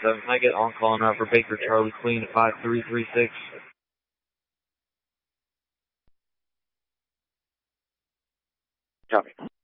7. Can I get on call now for Baker Charlie Queen at 5336? Copy.